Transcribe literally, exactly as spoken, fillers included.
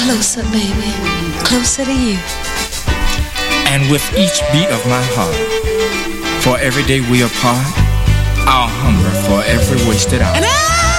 Closer, baby. Closer to you. And with each beat of my heart, for every day we apart, I'll hunger for every wasted hour. And I